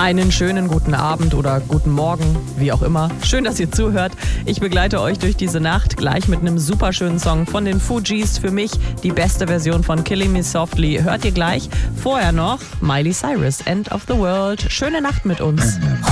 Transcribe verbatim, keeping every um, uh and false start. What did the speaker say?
Einen schönen guten Abend oder guten Morgen, wie auch immer. Schön, dass ihr zuhört. Ich begleite euch durch diese Nacht gleich mit einem super schönen Song von den Fugees. Für mich die beste Version von Killing Me Softly. Hört ihr gleich. Vorher noch Miley Cyrus, End of the World. Schöne Nacht mit uns.